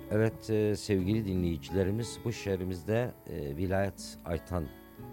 Evet, sevgili dinleyicilerimiz, bu şehrimizde Vilayet Aytan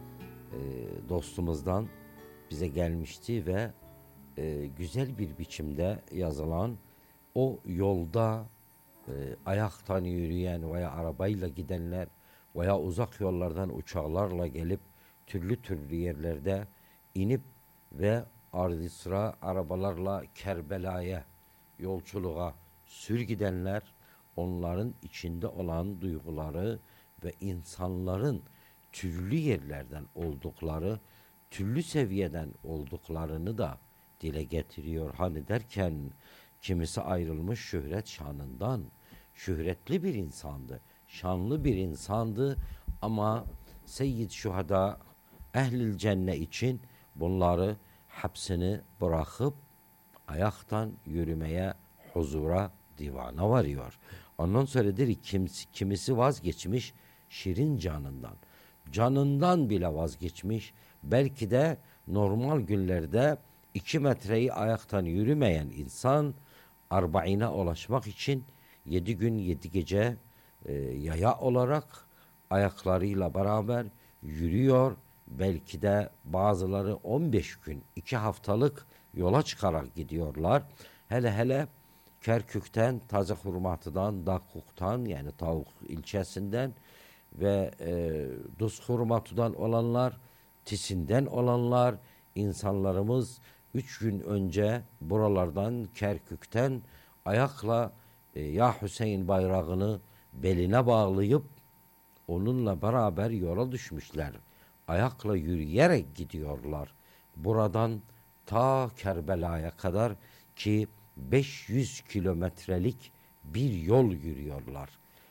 dostumuzdan bize gelmişti ve güzel bir biçimde yazılan o yolda ayaktan yürüyen veya arabayla gidenler veya uzak yollardan uçaklarla gelip türlü türlü yerlerde inip ve ardı sıra arabalarla Kerbela'ya yolculuğa sür gidenler, onların içinde olan duyguları ve insanların türlü yerlerden oldukları, türlü seviyeden olduklarını da dile getiriyor. Hani derken kimisi ayrılmış şöhret şanından, şöhretli bir insandı, şanlı bir insandı ama Seyyid Şuhada Ehlil Cennet için bunları hepsini bırakıp ayaktan yürümeye, huzura, divana varıyor. Ondan sonra der ki kimisi vazgeçmiş şirin canından. Canından bile vazgeçmiş. Belki de normal günlerde 2 metreyi ayaktan yürümeyen insan arba'ine ulaşmak için 7 gün 7 gece yaya olarak ayaklarıyla beraber yürüyor. Belki de bazıları 15 gün 2 haftalık yola çıkarak gidiyorlar. Hele hele Kerkük'ten, Tazehurmatı'dan, Dakkuk'tan yani Tavuk ilçesinden ve Duzhurmatı'dan olanlar, Tisin'den olanlar, insanlarımız 3 gün önce buralardan Kerkük'ten ayakla Ya Hüseyin bayrağını beline bağlayıp onunla beraber yola düşmüşler. Ayakla yürüyerek gidiyorlar. Buradan ta Kerbela'ya kadar ki 500 kilometrelik bir yol yürüyorlar.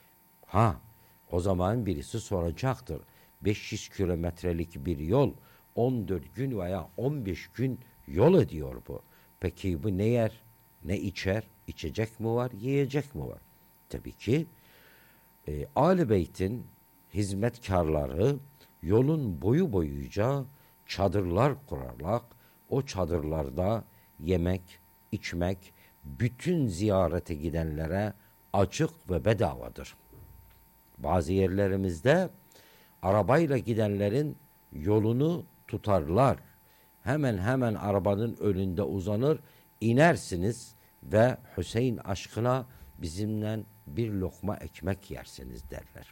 O zaman birisi soracaktır. 500 kilometrelik bir yol 14 gün veya 15 gün yol ediyor bu. Peki bu ne yer, ne içer? İçecek mi var, yiyecek mi var? Tabii ki Âl-i Beyt'in hizmetkarları yolun boyu boyunca çadırlar kurarlar. O çadırlarda yemek, içmek bütün ziyarete gidenlere açık ve bedavadır. Bazı yerlerimizde arabayla gidenlerin yolunu tutarlar. Hemen arabanın önünde uzanır, inersiniz ve Hüseyin aşkına bizimle bir lokma ekmek yersiniz derler.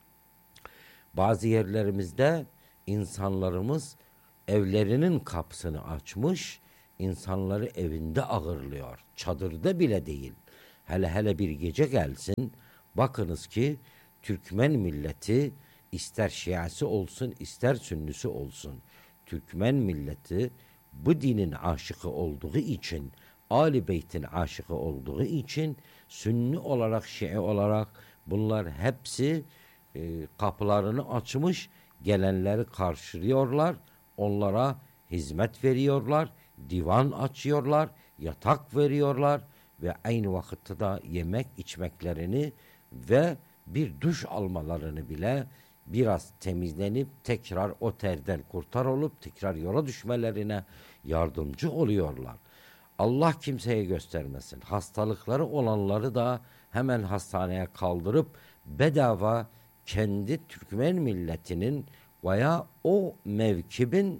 Bazı yerlerimizde insanlarımız evlerinin kapısını açmış, insanları evinde ağırlıyor. Çadırda bile değil. Hele bir gece gelsin, bakınız ki Türkmen milleti ister Şiası olsun, ister Sünnisi olsun. Türkmen milleti bu dinin aşıkı olduğu için, Âl-i Beyt'in aşıkı olduğu için Sünni olarak, Şii olarak bunlar hepsi kapılarını açmış, gelenleri karşılıyorlar, onlara hizmet veriyorlar, divan açıyorlar, yatak veriyorlar ve aynı vakitte de yemek içmeklerini ve bir duş almalarını bile biraz temizlenip tekrar o terden kurtar olup tekrar yola düşmelerine yardımcı oluyorlar. Allah kimseye göstermesin. Hastalıkları olanları da hemen hastaneye kaldırıp bedava kendi Türkmen milletinin veya o mevkibin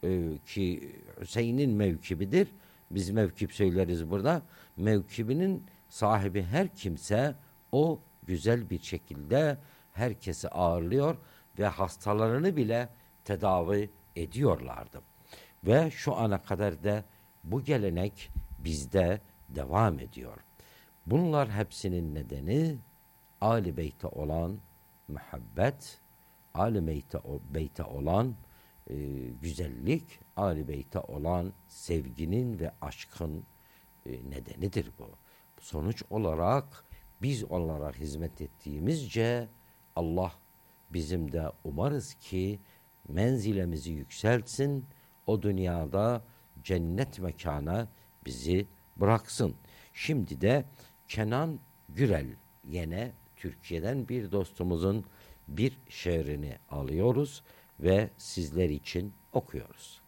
ki Hüseyin'in mevkibidir. Biz mevkip söyleriz burada. Mevkibinin sahibi her kimse o güzel bir şekilde herkesi ağırlıyor ve hastalarını bile tedavi ediyorlardı. Ve şu ana kadar da bu gelenek bizde devam ediyor. Bunlar hepsinin nedeni Âl-i Beyt'e olan muhabbet, Âl-i Beyt'e olan güzellik, Âl-i Beyt'e olan sevginin ve aşkın nedenidir bu. Sonuç olarak biz onlara hizmet ettiğimizce Allah bizim de umarız ki menzilemizi yükseltsin, o dünyada cennet mekana bizi bıraksın. Şimdi de Kenan Gürel yine Türkiye'den bir dostumuzun bir şiirini alıyoruz ve sizler için okuyoruz.